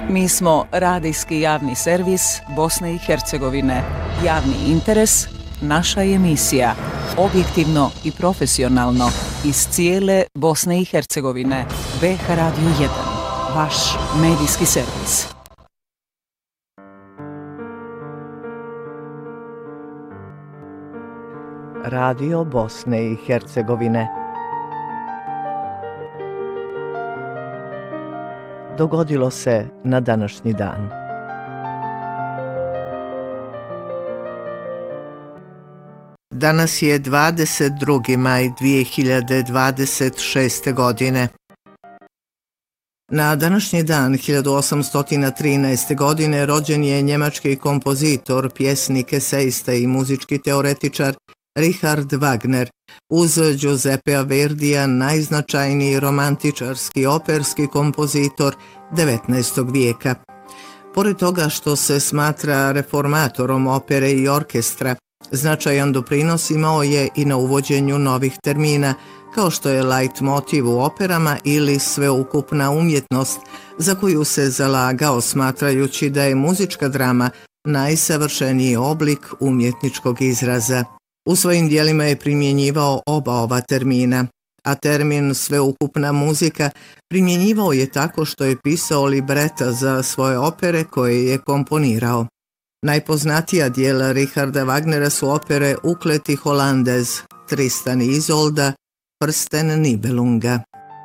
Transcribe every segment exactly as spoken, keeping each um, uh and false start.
Mi smo radijski javni servis Bosne i Hercegovine. Javni interes, naša emisija. Objektivno i profesionalno iz cijele Bosne i Hercegovine. B H Radio jedan. Vaš medijski servis. Radio Bosne i Hercegovine. Dogodilo se na današnji dan. Danas je dvadeset drugi maj dvije hiljade dvadeset šeste. godine. Na današnji dan hiljadu osamsto trinaeste. godine rođen je njemački kompozitor, pjesnik, esejista i muzički teoretičar Richard Wagner, uz Giuseppea Verdija najznačajniji romantičarski operski kompozitor devetnaestog vijeka. Pored toga što se smatra reformatorom opere i orkestra, značajan doprinos imao je i na uvođenju novih termina, kao što je leitmotiv u operama ili sveukupna umjetnost, za koju se zalagao smatrajući da je muzička drama najsavršeniji oblik umjetničkog izraza. U svojim dijelima je primjenjivao oba ova termina, a termin sveukupna muzika primjenjivao je tako što je pisao libreta za svoje opere koje je komponirao. Najpoznatija dijela Richarda Wagnera su opere Ukleti Holandez, Tristan i Izolda, Prsten Nibelunga.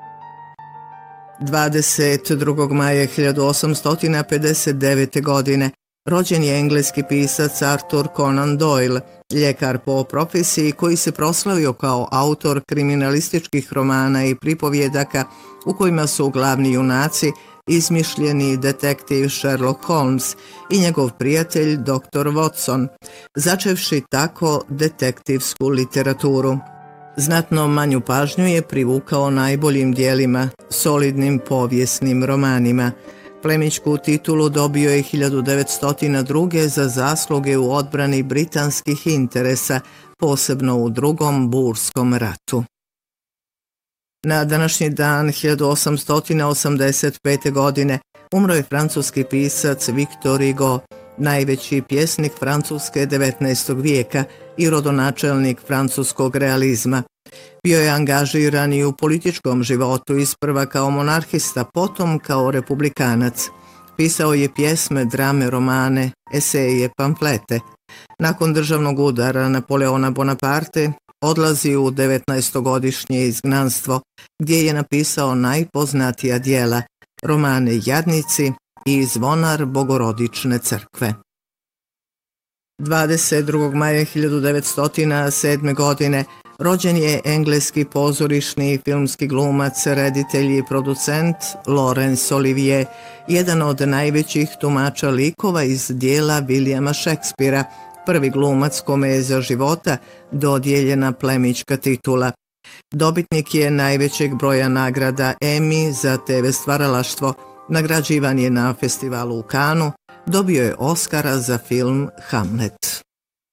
dvadeset drugog maja hiljadu osamsto pedeset devete. godine rođen je engleski pisac Arthur Conan Doyle, ljekar po profesiji koji se proslavio kao autor kriminalističkih romana i pripovjedaka u kojima su glavni junaci izmišljeni detektiv Sherlock Holmes i njegov prijatelj doktor Watson, začevši tako detektivsku literaturu. Znatno manju pažnju je privukao najboljim dijelima, solidnim povijesnim romanima. Plemićku titulu dobio je hiljadu devetsto druge. za zasluge u odbrani britanskih interesa, posebno u drugom burskom ratu. Na današnji dan hiljadu osamsto osamdeset pete. godine umro je francuski pisac Victor Hugo, najveći pjesnik Francuske devetnaestog vijeka i rodonačelnik francuskog realizma. Bio je angažiran i u političkom životu, isprva kao monarhista, potom kao republikanac. Pisao je pjesme, drame, romane, eseje, pamflete. Nakon državnog udara Napoleona Bonaparte odlazi u devetnaestogodišnje izgnanstvo, gdje je napisao najpoznatija djela, romane Jadnici i Zvonar Bogorodične crkve. dvadeset drugog maja hiljadu devetsto sedme. godine rođen je engleski pozorišni i filmski glumac, reditelj i producent Laurence Olivier, jedan od najvećih tumača likova iz dijela Williama Shakespearea, prvi glumac kome je za života dodijeljena plemićka titula. Dobitnik je najvećeg broja nagrada Emmy za te ve stvaralaštvo, nagrađivan je na festivalu u Cannesu, dobio je Oscara za film Hamlet.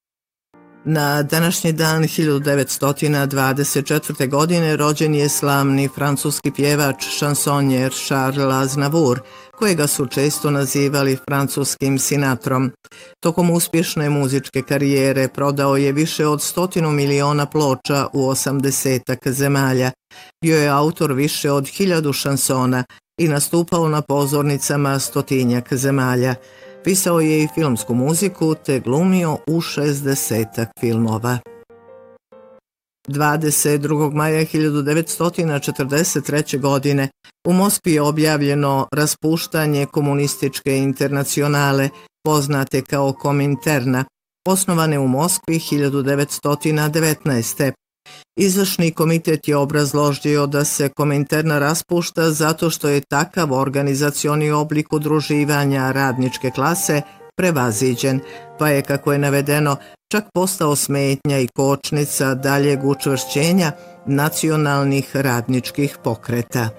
Na današnji dan hiljadu devetsto dvadeset četvrte. godine rođen je slavni francuski pjevač, šansonjer Charles Aznavour, kojega su često nazivali francuskim Sinatrom. Tokom uspješne muzičke karijere prodao je više od stotinu miliona ploča u osamdesetak zemalja. Bio je autor više od hiljadu šansona i nastupao na pozornicama stotinjak zemalja. Pisao je i filmsku muziku te glumio u šezdesetak filmova. dvadeset drugog maja hiljadu devetsto četrdeset treće. godine u Moskvi je objavljeno raspuštanje komunističke internacionale, poznate kao Kominterna, osnovane u Moskvi hiljadu devetsto devetnaeste. Izvršni komitet je obrazložio da se Kominterna raspušta zato što je takav organizacioni oblik udruživanja radničke klase prevaziđen, pa je, kako je navedeno, čak postao smetnja i kočnica daljeg učvršćenja nacionalnih radničkih pokreta.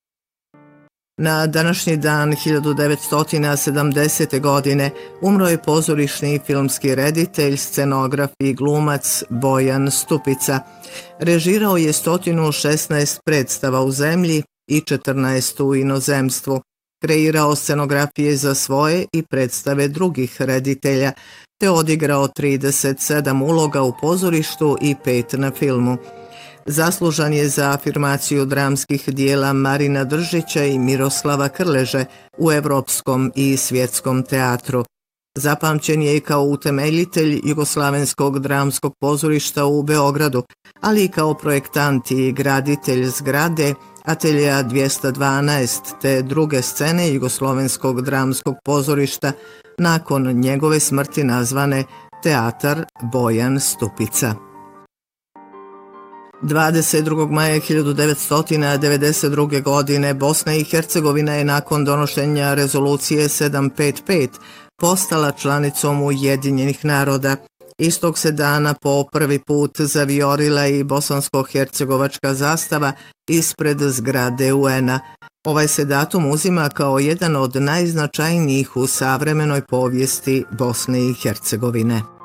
Na današnji dan hiljadu devetsto sedamdesete. godine umro je pozorišni i filmski reditelj, scenograf i glumac Bojan Stupica. Režirao je sto šesnaest predstava u zemlji i četrnaest u inozemstvu. kreirao scenografije za svoje i predstave drugih reditelja, te odigrao trideset sedam uloga u pozorištu i pet na filmu. Zaslužan je za afirmaciju dramskih dijela Marina Držića i Miroslava Krleže u evropskom i svjetskom teatru. Zapamćen je i kao utemeljitelj Jugoslavenskog dramskog pozorišta u Beogradu, ali i kao projektant i graditelj zgrade Ateljea dvjesto dvanaest te druge scene Jugoslovenskog dramskog pozorišta, nakon njegove smrti nazvane Teatar Bojan Stupica. dvadeset drugog maja hiljadu devetsto devedeset druge. godine Bosna i Hercegovina je nakon donošenja rezolucije sedam pet pet postala članicom Ujedinjenih naroda. Istog se dana po prvi put zavijorila i bosansko-hercegovačka zastava ispred zgrade U N-a. Ovaj se datum uzima kao jedan od najznačajnijih u savremenoj povijesti Bosne i Hercegovine.